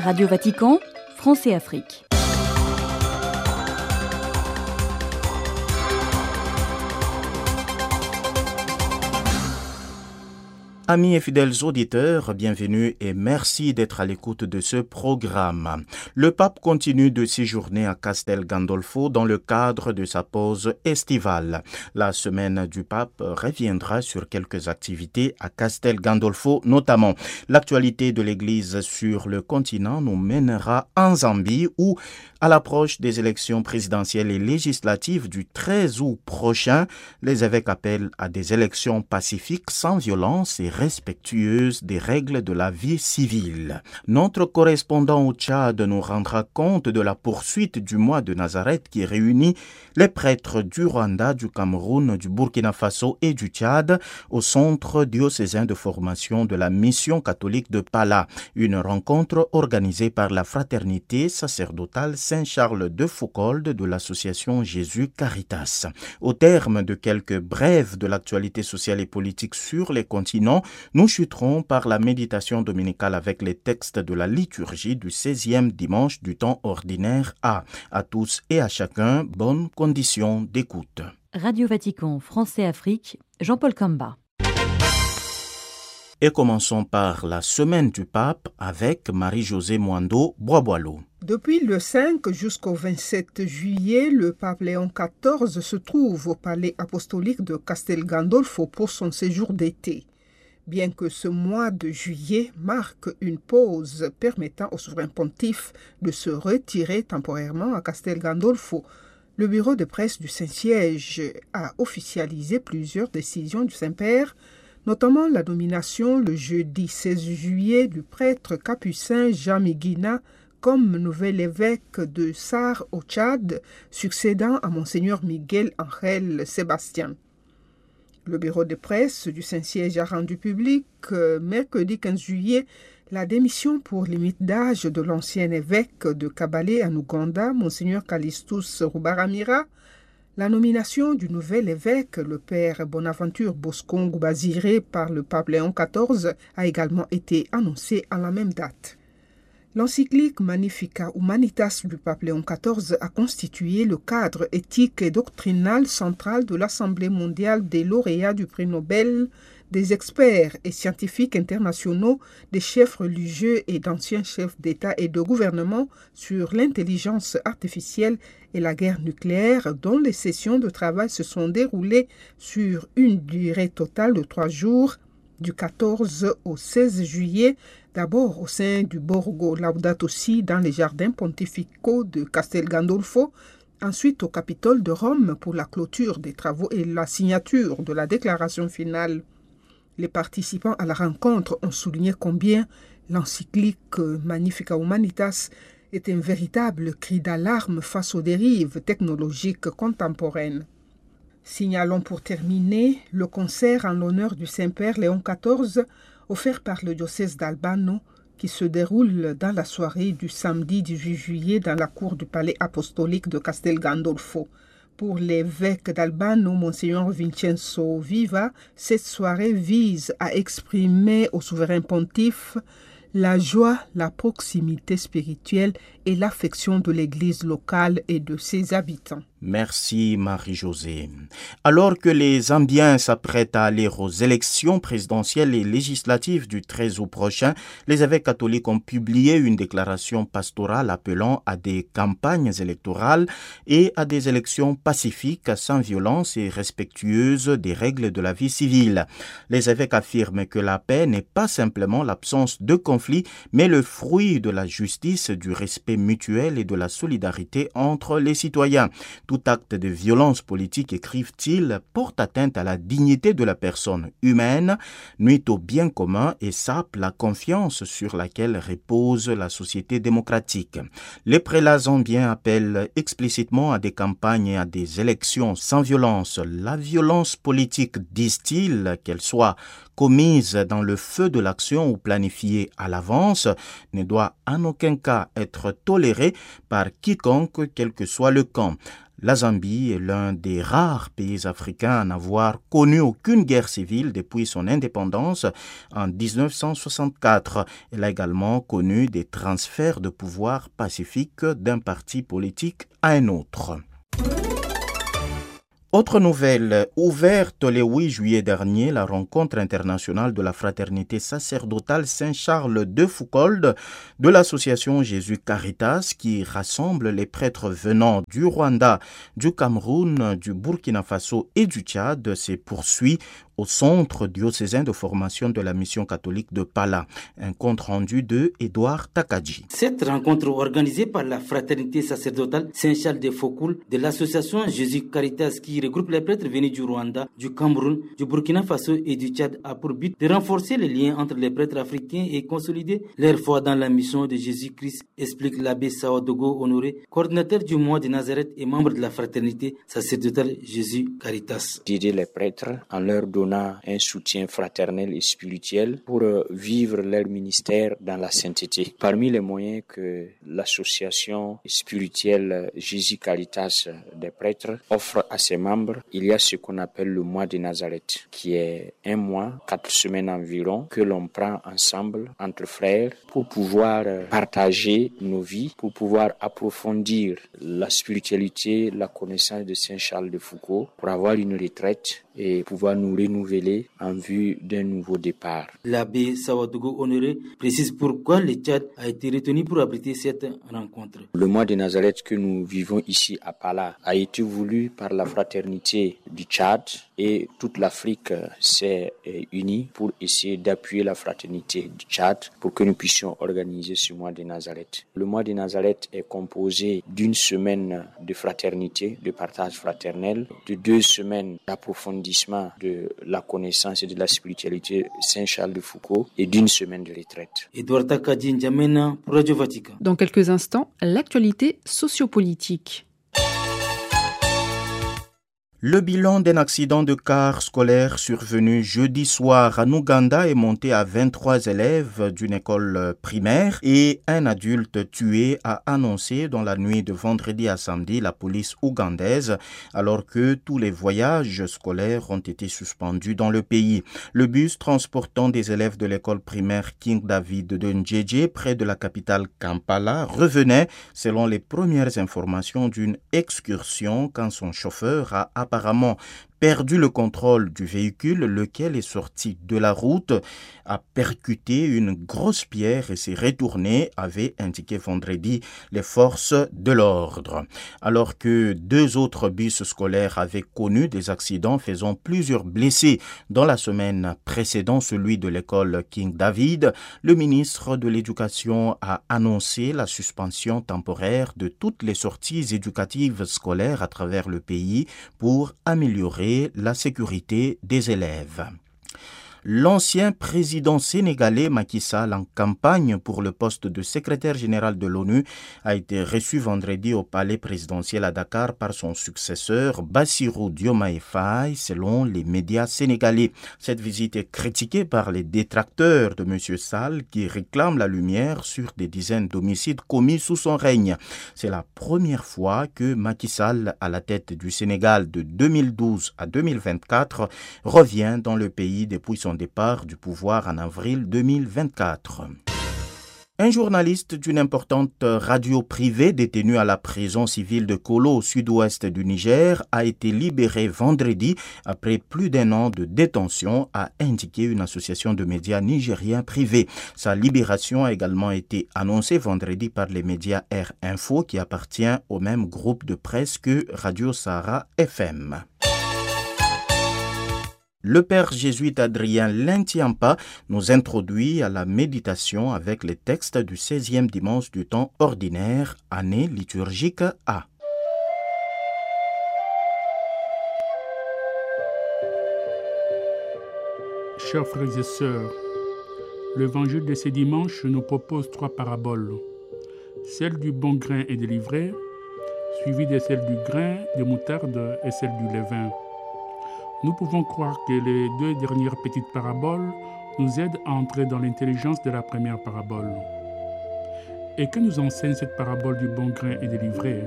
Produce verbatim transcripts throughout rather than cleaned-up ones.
Radio Vatican, France et Afrique. Amis et fidèles auditeurs, bienvenue et merci d'être à l'écoute de ce programme. Le pape continue de séjourner à Castel Gandolfo dans le cadre de sa pause estivale. La semaine du pape reviendra sur quelques activités à Castel Gandolfo, notamment l'actualité de l'Église sur le continent nous mènera en Zambie où, à l'approche des élections présidentielles et législatives du treize août prochain, les évêques appellent à des élections pacifiques sans violence et respectueuses des règles de la vie civile. Notre correspondant au Tchad nous rendra compte de la poursuite du mois de Nazareth qui réunit les prêtres du Rwanda, du Cameroun, du Burkina Faso et du Tchad au centre diocésain de formation de la mission catholique de Pala, une rencontre organisée par la fraternité sacerdotale Saint-Charles de Foucaulde de l'association Jésus Caritas. Au terme de quelques brèves de l'actualité sociale et politique sur les continents, nous chuterons par la méditation dominicale avec les textes de la liturgie du seizième dimanche du temps ordinaire A. À tous et à chacun, bonne condition d'écoute. Radio Vatican, France et Afrique, Jean-Paul Kamba. Et commençons par la semaine du pape avec Marie-Josée Mwando Boisboileau. Depuis le cinq jusqu'au vingt-sept juillet, le pape Léon quatorze se trouve au palais apostolique de Castel Gandolfo pour son séjour d'été. Bien que ce mois de juillet marque une pause permettant au souverain pontife de se retirer temporairement à Castel Gandolfo, le bureau de presse du Saint-Siège a officialisé plusieurs décisions du Saint-Père, notamment la nomination le jeudi seize juillet du prêtre capucin Jean Miguina comme nouvel évêque de Sarre au Tchad, succédant à Monseigneur Miguel Angel Sébastien. Le bureau de presse du Saint-Siège a rendu public euh, mercredi quinze juillet la démission pour limite d'âge de l'ancien évêque de Kabale en Ouganda, Monseigneur Callistus Rubaramira, la nomination du nouvel évêque, le père Bonaventure Boscongo Baziré, par le pape Léon quatorze, a également été annoncée à la même date. L'encyclique Magnificat Humanitas du pape Léon quatorze a constitué le cadre éthique et doctrinal central de l'Assemblée mondiale des lauréats du prix Nobel, des experts et scientifiques internationaux, des chefs religieux et d'anciens chefs d'État et de gouvernement sur l'intelligence artificielle et la guerre nucléaire, dont les sessions de travail se sont déroulées sur une durée totale de trois jours, du quatorze au seize juillet, d'abord au sein du Borgo Laudato Si dans les jardins pontificaux de Castel Gandolfo, ensuite au Capitole de Rome pour la clôture des travaux et la signature de la déclaration finale. Les participants à la rencontre ont souligné combien l'encyclique Magnificat Humanitas est un véritable cri d'alarme face aux dérives technologiques contemporaines. Signalons pour terminer le concert en l'honneur du Saint-Père Léon quatorze offert par le diocèse d'Albano qui se déroule dans la soirée du samedi dix-huit juillet dans la cour du palais apostolique de Castel Gandolfo. Pour l'évêque d'Albano, Monseigneur Vincenzo Viva, cette soirée vise à exprimer au souverain pontife la joie, la proximité spirituelle et l'affection de l'Église locale et de ses habitants. Merci Marie-Josée. Alors que les Zambiens s'apprêtent à aller aux élections présidentielles et législatives du treize août prochain, les évêques catholiques ont publié une déclaration pastorale appelant à des campagnes électorales et à des élections pacifiques, sans violence et respectueuses des règles de la vie civile. Les évêques affirment que la paix n'est pas simplement l'absence de conflit, mais le fruit de la justice, du respect mutuel et de la solidarité entre les citoyens. Tout acte de violence politique, écrivent-ils, porte atteinte à la dignité de la personne humaine, nuit au bien commun et sape la confiance sur laquelle repose la société démocratique. Les prélats zambiens appellent explicitement à des campagnes et à des élections sans violence. La violence politique, disent-ils, qu'elle soit commise dans le feu de l'action ou planifiée à l'avance ne doit en aucun cas être tolérée par quiconque, quel que soit le camp. La Zambie est l'un des rares pays africains à n'avoir connu aucune guerre civile depuis son indépendance en dix-neuf cent soixante-quatre. Elle a également connu des transferts de pouvoir pacifiques d'un parti politique à un autre. Autre nouvelle, ouverte le huit juillet dernier, la rencontre internationale de la fraternité sacerdotale Saint-Charles de Foucauld de l'association Jésus Caritas qui rassemble les prêtres venant du Rwanda, du Cameroun, du Burkina Faso et du Tchad se poursuit au centre diocésain de formation de la mission catholique de Pala. Un compte rendu de Édouard Takadji. Cette rencontre organisée par la fraternité sacerdotale Saint-Charles de Foucauld de l'association Jésus Caritas qui regroupe les prêtres venus du Rwanda, du Cameroun, du Burkina Faso et du Tchad a pour but de renforcer les liens entre les prêtres africains et consolider leur foi dans la mission de Jésus-Christ, explique l'abbé Sawadogo Honoré, coordinateur du mois de Nazareth et membre de la fraternité sacerdotale Jésus Caritas. D'aider les prêtres en leur donnant un soutien fraternel et spirituel pour vivre leur ministère dans la sainteté. Parmi les moyens que l'association spirituelle Jésus Caritas des prêtres offre à ses membres, il y a ce qu'on appelle le mois de Nazareth, qui est un mois, quatre semaines environ, que l'on prend ensemble entre frères pour pouvoir partager nos vies, pour pouvoir approfondir la spiritualité, la connaissance de Saint Charles de Foucauld, pour avoir une retraite et pouvoir nous renouveler en vue d'un nouveau départ. L'abbé Sawadogo Honoré précise pourquoi le Tchad a été retenu pour abriter cette rencontre. Le mois de Nazareth que nous vivons ici à Pala a été voulu par la fraternité du Tchad et toute l'Afrique s'est unie pour essayer d'appuyer la fraternité du Tchad pour que nous puissions organiser ce mois de Nazareth. Le mois de Nazareth est composé d'une semaine de fraternité, de partage fraternel, de deux semaines d'approfondissement de la connaissance et de la spiritualité Saint-Charles de Foucauld et d'une semaine de retraite. Edouard Takadji N'Djamena pour Radio Vatican. Dans quelques instants, l'actualité sociopolitique. Le bilan d'un accident de car scolaire survenu jeudi soir en Ouganda est monté à vingt-trois élèves d'une école primaire et un adulte tué, a annoncé dans la nuit de vendredi à samedi la police ougandaise, alors que tous les voyages scolaires ont été suspendus dans le pays. Le bus transportant des élèves de l'école primaire King David de Ndjeje, près de la capitale Kampala, revenait, selon les premières informations, d'une excursion quand son chauffeur a apparemment perdu le contrôle du véhicule, lequel est sorti de la route, a percuté une grosse pierre et s'est retourné, avait indiqué vendredi les forces de l'ordre. Alors que deux autres bus scolaires avaient connu des accidents faisant plusieurs blessés dans la semaine précédant celui de l'école King David, le ministre de l'Éducation a annoncé la suspension temporaire de toutes les sorties éducatives scolaires à travers le pays pour améliorer la sécurité des élèves. L'ancien président sénégalais Macky Sall, en campagne pour le poste de secrétaire général de l'ONU, a été reçu vendredi au palais présidentiel à Dakar par son successeur Bassirou Diomaye Faye, selon les médias sénégalais. Cette visite est critiquée par les détracteurs de M. Sall qui réclament la lumière sur des dizaines d'homicides commis sous son règne. C'est la première fois que Macky Sall, à la tête du Sénégal de deux mille douze à deux mille vingt-quatre, revient dans le pays depuis son départ du pouvoir en avril deux mille vingt-quatre. Un journaliste d'une importante radio privée détenu à la prison civile de Kolo au sud-ouest du Niger a été libéré vendredi après plus d'un an de détention, a indiqué une association de médias nigériens privés. Sa libération a également été annoncée vendredi par les médias Air Info qui appartient au même groupe de presse que Radio Sahara F M. Le père jésuite Adrien Lintiampa nous introduit à la méditation avec les textes du seizième dimanche du temps ordinaire, année liturgique A. Chers frères et sœurs, l'évangile de ce dimanche nous propose trois paraboles. Celle du bon grain et de l'ivraie, suivie de celle du grain de moutarde et celle du levain. Nous pouvons croire que les deux dernières petites paraboles nous aident à entrer dans l'intelligence de la première parabole. Et que nous enseigne cette parabole du bon grain et de l'ivraie?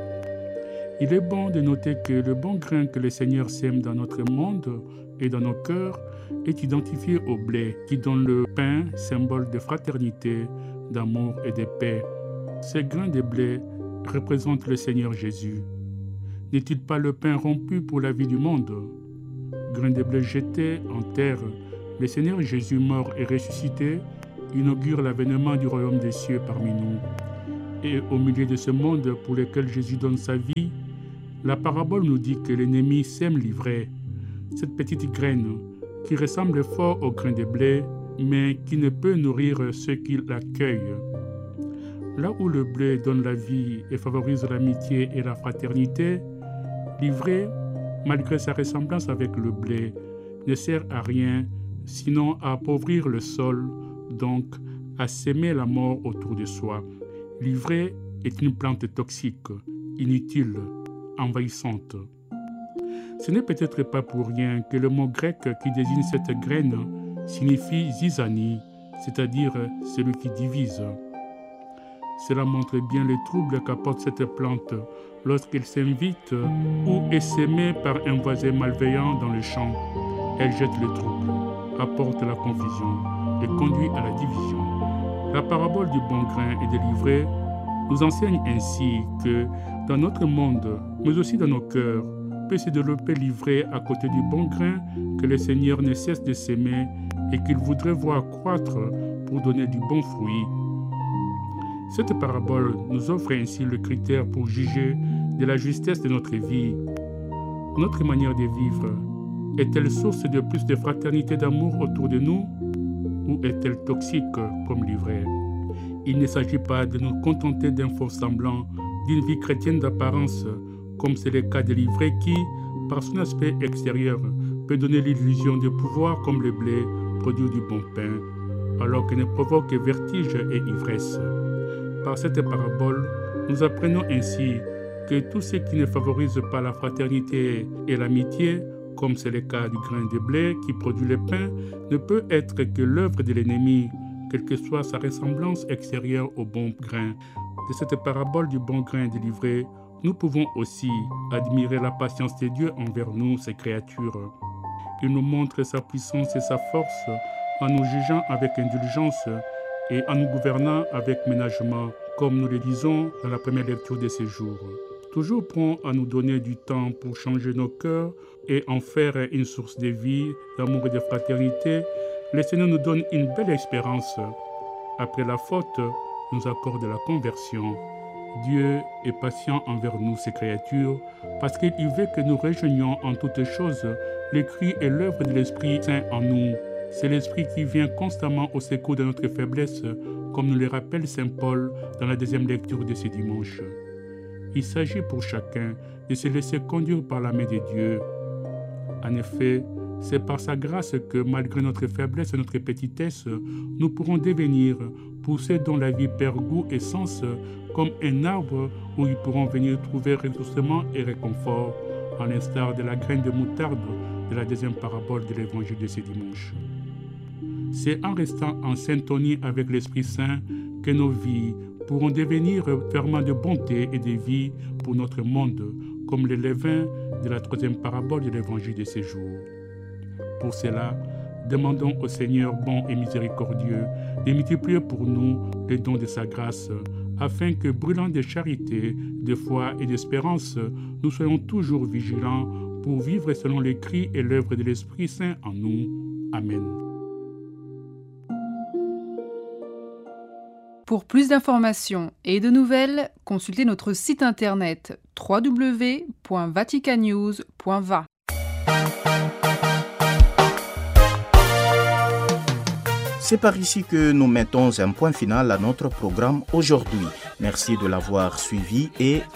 Il est bon de noter que le bon grain que le Seigneur sème dans notre monde et dans nos cœurs est identifié au blé qui donne le pain, symbole de fraternité, d'amour et de paix. Ce grain de blé représente le Seigneur Jésus. N'est-il pas le pain rompu pour la vie du monde? Grain de blé jeté en terre, le Seigneur Jésus mort et ressuscité inaugure l'avènement du royaume des cieux parmi nous. Et au milieu de ce monde pour lequel Jésus donne sa vie, la parabole nous dit que l'ennemi sème l'ivraie, cette petite graine qui ressemble fort au grain de blé, mais qui ne peut nourrir ceux qui l'accueillent. Là où le blé donne la vie et favorise l'amitié et la fraternité, l'ivraie, malgré sa ressemblance avec le blé, ne sert à rien sinon à appauvrir le sol, donc à s'aimer la mort autour de soi. L'ivraie est une plante toxique, inutile, envahissante. Ce n'est peut-être pas pour rien que le mot grec qui désigne cette graine signifie zizanie, c'est-à-dire celui qui divise. Cela montre bien les troubles qu'apporte cette plante lorsqu'elle s'invite ou est sémée par un voisin malveillant dans le champ. Elle jette le trouble, apporte la confusion et conduit à la division. La parabole du bon grain et de l'ivraie nous enseigne ainsi que dans notre monde, mais aussi dans nos cœurs, peut se développer l'ivraie à côté du bon grain que le Seigneur ne cesse de s'aimer et qu'il voudrait voir croître pour donner du bon fruit. Cette parabole nous offre ainsi le critère pour juger de la justesse de notre vie. Notre manière de vivre est-elle source de plus de fraternité et d'amour autour de nous ou est-elle toxique comme l'ivraie? Il ne s'agit pas de nous contenter d'un faux semblant, d'une vie chrétienne d'apparence, comme c'est le cas de l'ivraie qui, par son aspect extérieur, peut donner l'illusion de pouvoir comme le blé produit du bon pain, alors qu'elle ne provoque que vertige et ivresse. Par cette parabole, nous apprenons ainsi que tout ce qui ne favorise pas la fraternité et l'amitié, comme c'est le cas du grain de blé qui produit le pain, ne peut être que l'œuvre de l'ennemi, quelle que soit sa ressemblance extérieure au bon grain. De cette parabole du bon grain de l'ivraie, nous pouvons aussi admirer la patience de Dieu envers nous, ses créatures. Il nous montre sa puissance et sa force en nous jugeant avec indulgence et en nous gouvernant avec ménagement, comme nous le disons dans la première lecture de ces jours. Toujours prompt à nous donner du temps pour changer nos cœurs et en faire une source de vie, d'amour et de fraternité, le Seigneur nous donne une belle espérance. Après la faute, nous accorde la conversion. Dieu est patient envers nous, ses créatures, parce qu'il veut que nous rejoignions en toutes choses les cris et l'œuvre de l'Esprit Saint en nous. C'est l'Esprit qui vient constamment au secours de notre faiblesse, comme nous le rappelle Saint Paul dans la deuxième lecture de ce dimanche. Il s'agit pour chacun de se laisser conduire par la main de Dieu. En effet, c'est par sa grâce que, malgré notre faiblesse et notre petitesse, nous pourrons devenir, pour ceux dont la vie perd goût et sens, comme un arbre où ils pourront venir trouver ressourcement et réconfort, à l'instar de la graine de moutarde de la deuxième parabole de l'évangile de ce dimanche. C'est en restant en syntonie avec l'Esprit Saint que nos vies pourront devenir ferments de bonté et de vie pour notre monde, comme le levain de la troisième parabole de l'évangile de ce jour. Pour cela, demandons au Seigneur bon et miséricordieux de multiplier pour nous les dons de sa grâce, afin que, brûlant de charité, de foi et d'espérance, nous soyons toujours vigilants pour vivre selon les cris et l'œuvre de l'Esprit Saint en nous. Amen. Pour plus d'informations et de nouvelles, consultez notre site internet w w w point vatican news point v a. C'est par ici que nous mettons un point final à notre programme aujourd'hui. Merci de l'avoir suivi et